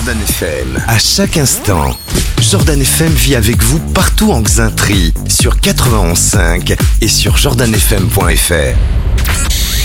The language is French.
Jordan FM. À chaque instant, Jordan FM vit avec vous partout en Xaintrie, sur 91.5 et sur jordanfm.fr.